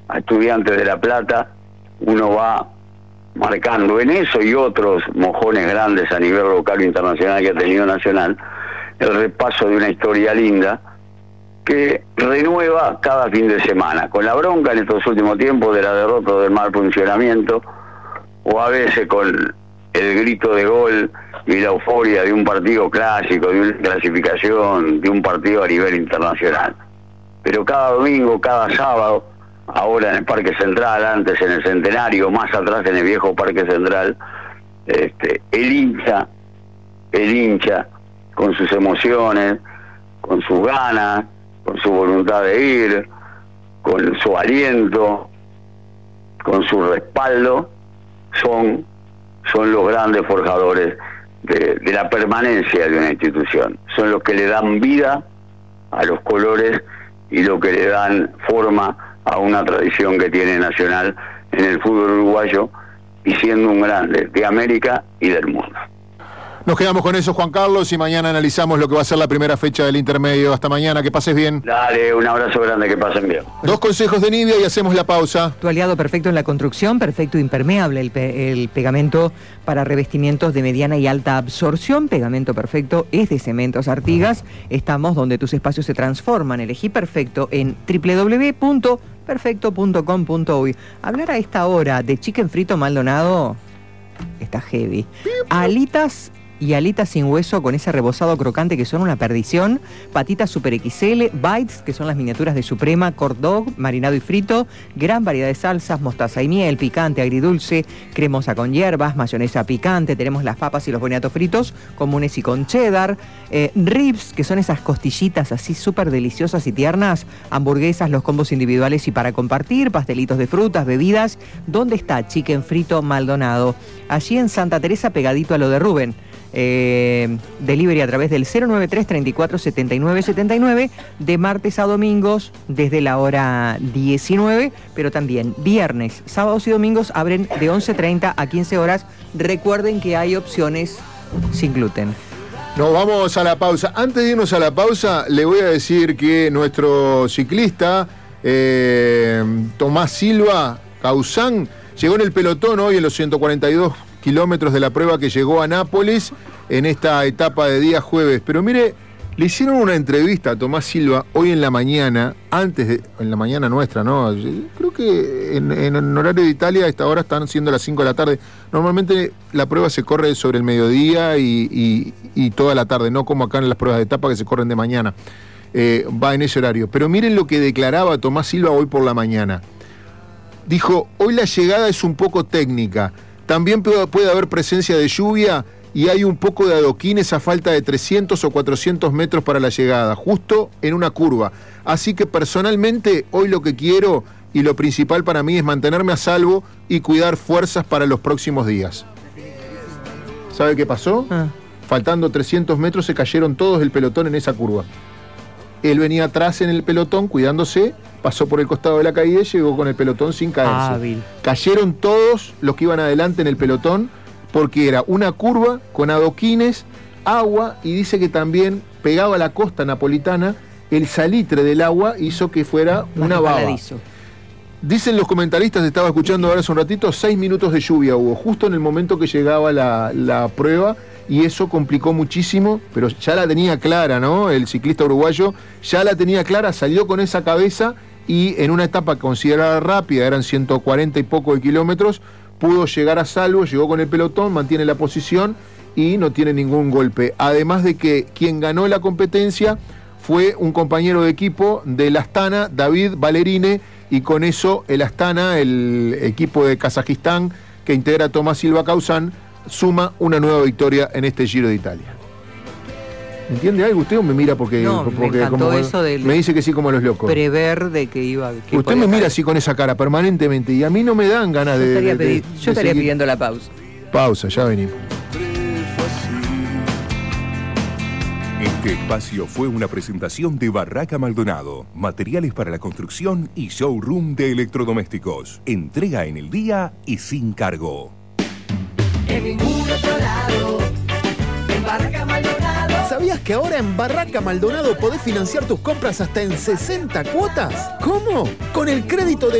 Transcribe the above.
a Estudiantes de La Plata, uno va marcando en eso y otros mojones grandes a nivel local o internacional que ha tenido Nacional, el repaso de una historia linda que renueva cada fin de semana, con la bronca en estos últimos tiempos de la derrota o del mal funcionamiento, o a veces con el grito de gol y la euforia de un partido clásico, de una clasificación, de un partido a nivel internacional. Pero cada domingo, cada sábado, ahora en el Parque Central, antes en el Centenario, más atrás en el viejo Parque Central, el hincha con sus emociones, con sus ganas, con su voluntad de ir, con su aliento, con su respaldo, son los grandes forjadores de la permanencia de una institución. Son los que le dan vida a los colores y lo que le dan forma a una tradición que tiene Nacional en el fútbol uruguayo y siendo un grande de América y del mundo. Nos quedamos con eso, Juan Carlos, y mañana analizamos lo que va a ser la primera fecha del intermedio. Hasta mañana, que pases bien. Dale, un abrazo grande, que pasen bien. 2 consejos de Nivea y hacemos la pausa. Tu aliado perfecto en la construcción, perfecto impermeable, el pegamento para revestimientos de mediana y alta absorción. Pegamento perfecto es de Cementos Artigas. Estamos donde tus espacios se transforman. Elegí perfecto en www.perfecto.com.uy. Hablar a esta hora de chicken frito Maldonado está heavy. Alitas sin hueso con ese rebozado crocante que son una perdición, patitas super XL, bites que son las miniaturas de Suprema, corn dog, marinado y frito, gran variedad de salsas, mostaza y miel, picante, agridulce, cremosa con hierbas, mayonesa picante, tenemos las papas y los boniatos fritos comunes y con cheddar, ribs que son esas costillitas así súper deliciosas y tiernas, hamburguesas, los combos individuales y para compartir, pastelitos de frutas, bebidas. ¿Dónde está Chicken Frito Maldonado? Allí en Santa Teresa, pegadito a lo de Rubén. Delivery a través del 093 34 79 79 de martes a domingos desde la hora 19, pero también viernes, sábados y domingos abren de 11:30 a 15 horas. Recuerden que hay opciones sin gluten. Nos vamos a la pausa. Antes de irnos a la pausa, le voy a decir que nuestro ciclista Tomás Silva Causán llegó en el pelotón hoy en los 142 kilómetros de la prueba que llegó a Nápoles en esta etapa de día jueves. Pero mire, le hicieron una entrevista a Tomás Silva hoy en la mañana, en la mañana nuestra, ¿no? Creo que en horario de Italia a esta hora están siendo las 5 de la tarde. Normalmente la prueba se corre sobre el mediodía y toda la tarde, no como acá en las pruebas de etapa que se corren de mañana. Va en ese horario. Pero miren lo que declaraba Tomás Silva hoy por la mañana. Dijo, hoy la llegada es un poco técnica. También puede haber presencia de lluvia y hay un poco de adoquines a falta de 300 o 400 metros para la llegada, justo en una curva. Así que personalmente hoy lo que quiero y lo principal para mí es mantenerme a salvo y cuidar fuerzas para los próximos días. ¿Sabe qué pasó? Faltando 300 metros se cayeron todos el pelotón en esa curva. Él venía atrás en el pelotón cuidándose, pasó por el costado de la caída y llegó con el pelotón sin caerse. Hábil. Cayeron todos los que iban adelante en el pelotón porque era una curva con adoquines, agua, y dice que también pegaba a la costa napolitana, el salitre del agua hizo que fuera una baba. Dicen los comentaristas, estaba escuchando ahora hace un ratito, 6 minutos de lluvia hubo, justo en el momento que llegaba la prueba, y eso complicó muchísimo, pero ya la tenía clara, ¿no? El ciclista uruguayo ya la tenía clara, salió con esa cabeza y en una etapa considerada rápida, eran 140 y poco de kilómetros, pudo llegar a salvo, llegó con el pelotón, mantiene la posición y no tiene ningún golpe. Además de que quien ganó la competencia fue un compañero de equipo del Astana, David Ballerine, y con eso el Astana, el equipo de Kazajistán que integra a Tomás Silva Causán, suma una nueva victoria en este Giro de Italia. ¿Entiende algo usted o me mira porque me encantó como, eso me dice que sí como los locos? Prever de que iba... Que usted me mira así con esa cara permanentemente y a mí no me dan ganas yo estaría pidiendo la pausa. Pausa, ya venimos. Este espacio fue una presentación de Barraca Maldonado, materiales para la construcción y showroom de electrodomésticos. Entrega en el día y sin cargo. En ningún otro lado, en Barraca Maldonado. ¿Sabías que ahora en Barraca Maldonado podés financiar tus compras hasta en 60 cuotas? ¿Cómo? Con el crédito de